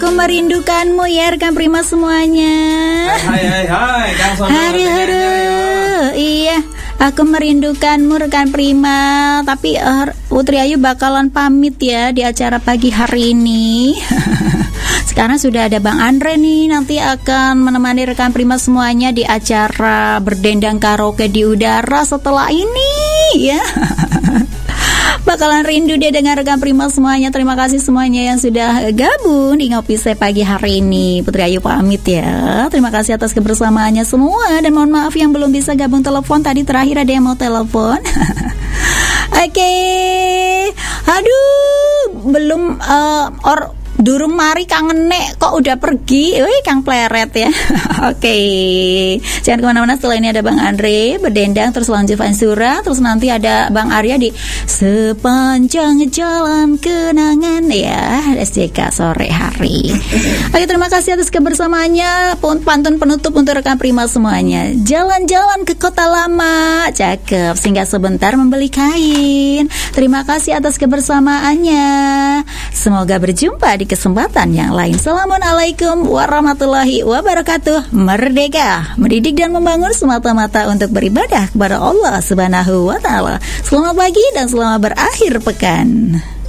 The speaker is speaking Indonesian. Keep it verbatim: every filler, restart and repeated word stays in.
Aku merindukanmu ya rekan Prima semuanya. Hai hai hai Kang Sono. Hari hari. Iya, aku merindukanmu rekan Prima. Tapi uh, Putri Ayu bakalan pamit ya di acara pagi hari ini. Sekarang sudah ada Bang Andre nih, nanti akan menemani rekan Prima semuanya di acara berdendang karaoke di udara setelah ini ya. Bakalan rindu deh dengan rekan Prima semuanya. Terima kasih semuanya yang sudah gabung di Ngopi Saya pagi hari ini. Putri Ayu pamit ya. Terima kasih atas kebersamaannya semua. Dan mohon maaf yang belum bisa gabung telepon. Tadi terakhir ada yang mau telepon. Oke okay. Aduh, belum uh, or durung mari kangen nek kok udah pergi. Wih, Kang Pleret ya. Oke okay. Jangan kemana-mana, setelah ini ada Bang Andre berdendang, terus lanjut Fansura, terus nanti ada Bang Arya di Sepanjang Jalan Kenangan ya, S J K sore hari. Oke, terima kasih atas kebersamaannya. Pantun penutup untuk rekan Prima semuanya. Jalan-jalan ke kota lama, cakep, singgah sebentar membeli kain. Terima kasih atas kebersamaannya. Semoga berjumpa di kesempatan yang lain. Assalamualaikum warahmatullahi wabarakatuh. Merdeka, mendidik dan membangun semata-mata untuk beribadah kepada Allah Subhanahu wa taala. Selamat pagi dan selamat berakhir pekan.